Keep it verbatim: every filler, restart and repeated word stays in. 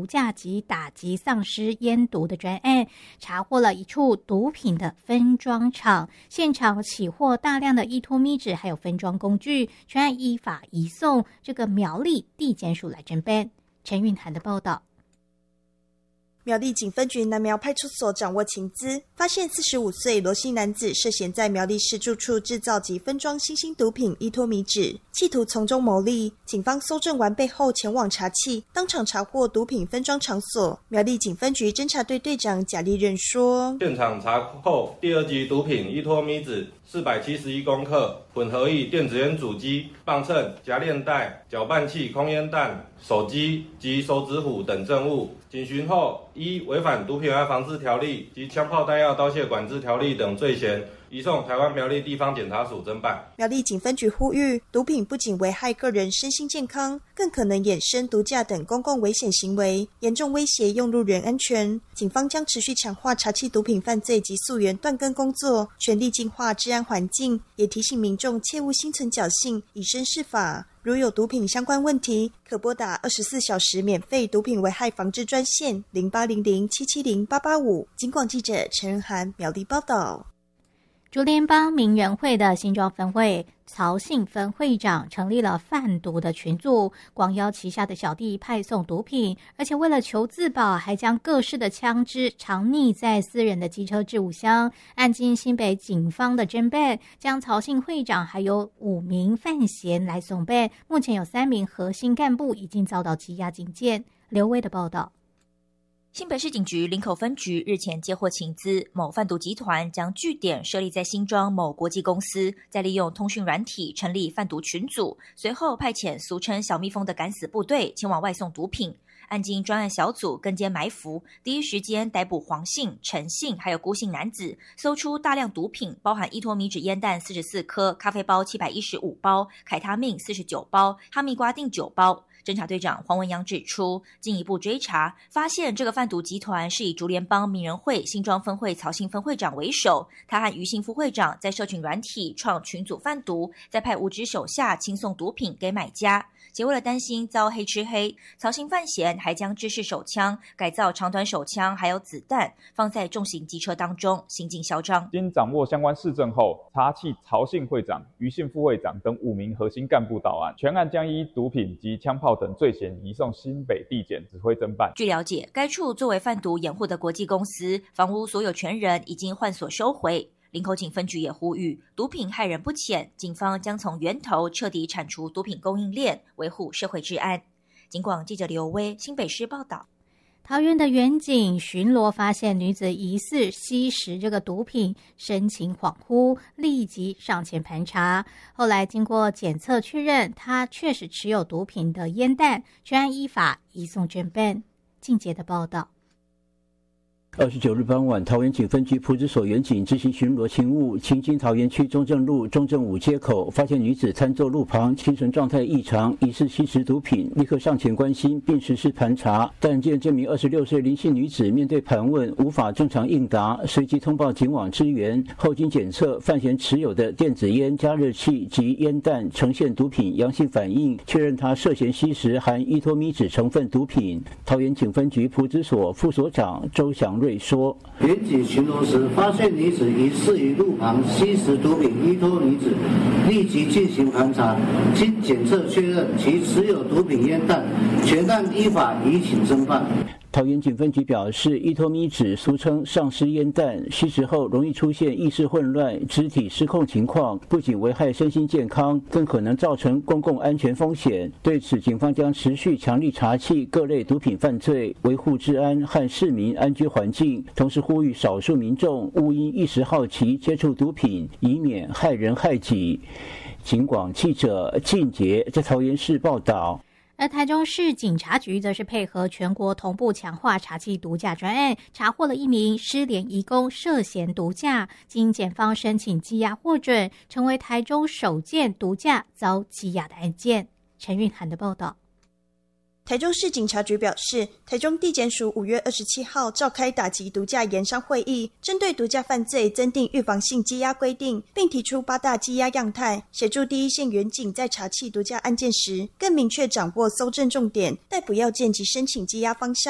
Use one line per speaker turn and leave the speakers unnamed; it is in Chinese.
毒驾及打击丧尸烟毒的专案，查获了一处毒品的分装厂，现场起获大量的依托咪纸还有分装工具，全案依法移送这个苗栗地检署来侦办。陈韵涵的报道。
苗栗警分局南苗派出所掌握情资，发现四十五岁罗姓男子涉嫌在苗栗市住处制造及分装新兴毒品依托米纸，企图从中牟利。警方搜证完备后前往查缉，当场查获毒品分装场所。苗栗警分局侦查队队长贾立任说：
现场查扣第二级毒品依托米纸四百七十一公克，混合液电子烟主机、磅秤、夹链袋、搅拌器、空烟弹、手机及手指虎等证物。警询后，依违反毒品危害防治条例及枪炮弹药刀械管制条例等罪嫌，移送台湾苗栗地方检察署侦办。
苗栗警分局呼吁，毒品不仅危害个人身心健康，更可能衍生毒驾等公共危险行为，严重威胁用路人安全。警方将持续强化查缉毒品犯罪及溯源断根工作，全力净化治安环境，也提醒民众切勿心存侥幸，以身试法。如有毒品相关问题，可拨打二十四小时免费毒品危害防治专线零八零零七七零八八五。警广记者陈仁涵苗栗报道。
竹联帮名人会的新庄分会曹姓分会长成立了贩毒的群组，广邀旗下的小弟派送毒品，而且为了求自保，还将各式的枪支藏匿在私人的机车置物箱。案经新北警方的侦办，将曹姓会长还有五名犯嫌来送办，目前有三名核心干部已经遭到羁押警戒。刘威的报道。
新北市警局林口分局日前接获情资，某贩毒集团将据点设立在新庄某国际公司，再利用通讯软体成立贩毒群组，随后派遣俗称小蜜蜂的敢死部队前往外送毒品。案经专案小组跟监埋伏，第一时间逮捕黄姓、陈姓还有辜姓男子，搜出大量毒品，包含依托米纸烟弹四十四颗、咖啡包七百一十五包、凯他命四十九包、哈密瓜定九包。侦查队长黄文阳指出，进一步追查，发现这个贩毒集团是以竹联帮名人会新庄分会曹姓分会长为首，他和余姓副会长在社群软体创群组贩毒，再派五指手下轻送毒品给买家。且为了担心遭黑吃黑，曹姓犯嫌还将制式手枪改造长短手枪还有子弹放在重型机车当中，行径嚣张。
经掌握相关事证后，查缉曹姓会长、余姓副会长等五名核心干部到案，全案将依毒品及枪炮等罪嫌移送新北地检指挥侦办。
据了解，该处作为贩毒掩护的国际公司，房屋所有权人已经换所收回。林口警分局也呼吁，毒品害人不浅，警方将从源头彻底铲除毒品供应链，维护社会治安。警广记者刘威新北市报道。
桃园的员警巡逻发现女子疑似吸食这个毒品，神情恍惚，立即上前盘查。后来经过检测确认，她确实持有毒品的烟弹，全案依法移送侦办。静杰的报道。
二十九日傍晚，桃园警分局埔子所员警执行巡逻勤务，行经桃园区中正路中正五街口，发现女子餐桌路旁精神状态异常，疑似吸食毒品，立刻上前关心并实施盘查，但见这名二十六岁林姓女子面对盘问无法正常应答，随即通报警网支援。后经检测，犯嫌持有的电子烟、加热器及烟弹呈现毒品阳性反应，确认她涉嫌吸食含依托咪酯成分毒品。桃园警分局埔子所副所长周祥瑞说，
员警巡逻时发现女子疑似于路旁吸食毒品依托米酯，立即进行盘查，经检测确认其持有毒品烟弹，全案依法移请侦办。
桃园警分局表示，依托咪酯俗称丧尸烟弹，吸食后容易出现意识混乱、肢体失控情况，不仅危害身心健康，更可能造成公共安全风险。对此，警方将持续强力查缉各类毒品犯罪，维护治安和市民安居环境，同时呼吁少数民众勿因一时好奇接触毒品，以免害人害己。警广记者靳杰在桃园市报道。
而台中市警察局则是配合全国同步强化查缉毒驾专案，查获了一名失联移工涉嫌毒驾，经检方申请羁押获准，成为台中首件毒驾遭羁押的案件。陈韵涵的报道。
台中市警察局表示，台中地检署五月二十七号召开打击毒驾研商会议，针对毒驾犯罪增订预防性羁押规定，并提出八大羁押样态，协助第一线员警在查缉毒驾案件时，更明确掌握搜证重点、逮捕要件及申请羁押方向。